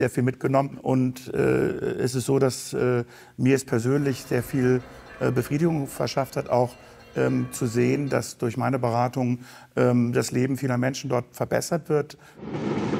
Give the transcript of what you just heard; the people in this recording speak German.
sehr viel mitgenommen. Und es ist so, dass mir es persönlich sehr viel Befriedigung verschafft hat, auch zu sehen, dass durch meine Beratung das Leben vieler Menschen dort verbessert wird.